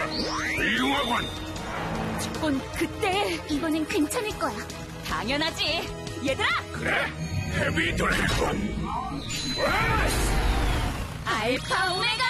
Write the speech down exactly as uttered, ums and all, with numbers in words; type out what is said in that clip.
훌륭하군. 넌 그때 이번엔 괜찮을 거야. 당연하지. 얘들아! 그래, 헤비 드래곤. 알파 오메가!